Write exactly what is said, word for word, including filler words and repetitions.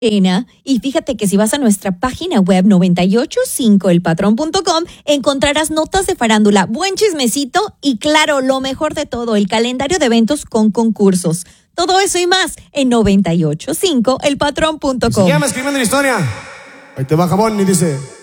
Ena, y fíjate que si vas a nuestra página web noventa y ocho punto cinco el patrón punto com encontrarás notas de farándula, buen chismecito y claro, lo mejor de todo, el calendario de eventos con concursos. Todo eso y más en noventa y ocho punto cinco el patrón punto com. Se llama escribiendo la historia. Ahí te va jabón y dice...